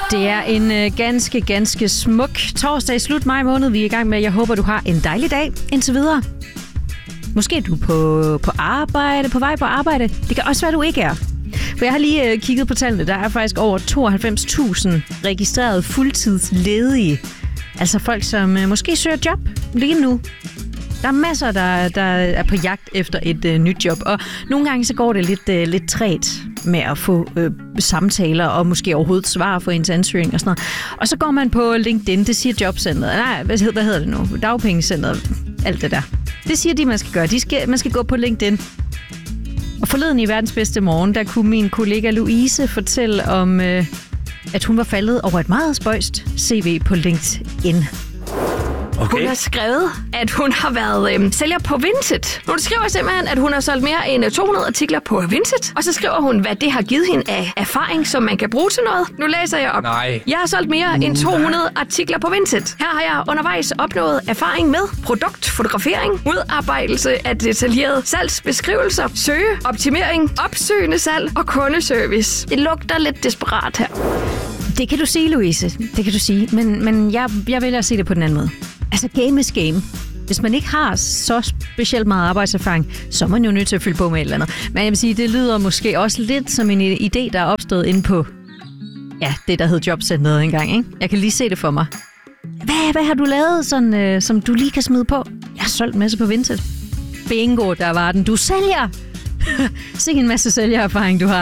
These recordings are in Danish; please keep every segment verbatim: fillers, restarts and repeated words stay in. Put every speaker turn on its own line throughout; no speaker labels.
Det er en øh, ganske, ganske smuk torsdag i slut maj måned, vi er i gang med. Jeg håber, du har en dejlig dag indtil videre. Måske er du på, på arbejde, på vej på arbejde. Det kan også være, du ikke er. For jeg har lige øh, kigget på tallene. Der er faktisk over tooghalvfems tusind registrerede fuldtidsledige. Altså folk, som øh, måske søger job lige nu. Der er masser, der, der er på jagt efter et øh, nyt job, og nogle gange så går det lidt, øh, lidt træt med at få øh, samtaler og måske overhovedet svar for ens ansøgning og sådan noget. Og så går man på LinkedIn, det siger Jobcentret. Nej, hvad hedder, hvad hedder det nu? Dagpengecentret, alt det der. Det siger de, man skal gøre. De skal, man skal gå på LinkedIn. Og forleden i Verdens Bedste Morgen, der kunne min kollega Louise fortælle om, øh, at hun var faldet over et meget spøjst C V på LinkedIn.
Okay. Hun har skrevet, at hun har været øhm, sælger på Vinted. Hun skriver simpelthen, at hun har solgt mere end to hundrede artikler på Vinted. Og så skriver hun, hvad det har givet hende af erfaring, som man kan bruge til noget. Nu læser jeg op.
Nej.
Jeg har solgt mere end to hundrede artikler på Vinted. Her har jeg undervejs opnået erfaring med produktfotografering, udarbejdelse af detaljerede salgsbeskrivelser, søgeoptimering, opsøgende salg og kundeservice. Det lugter lidt desperat her.
Det kan du sige, Louise. Det kan du sige. Men, men jeg, jeg vælger at se det på den anden måde. Altså, game is game. Hvis man ikke har så specielt meget arbejdserfaring, så er man jo nødt til at fylde på med et eller andet. Men jeg vil sige, det lyder måske også lidt som en idé, der er opstået inde på ja, det, der hed Jobcentret engang, ikke? Jeg kan lige se det for mig. Hvad, hvad har du lavet, sådan, øh, som du lige kan smide på? Jeg har solgt en masse på Vinted. Bingo, der var den. Du sælger! Se en masse sælgererfaring, du har.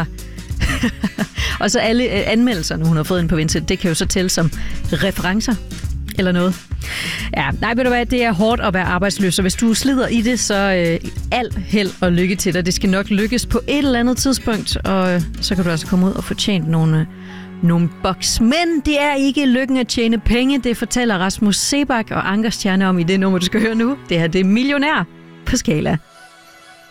Og så alle øh, anmeldelserne, hun har fået ind på Vinted, det kan jo så tælle som referencer eller noget. Ja, nej, ved du hvad, det er hårdt at være arbejdsløs, og hvis du slider i det, så øh, alt held og lykke til dig. Det skal nok lykkes på et eller andet tidspunkt, og øh, så kan du altså komme ud og få tjent nogle, øh, nogle boks. Men det er ikke lykken at tjene penge, det fortæller Rasmus Sebak og Anker Stjerne om i det nummer, du skal høre nu. Det her, det er Millionær på Skala.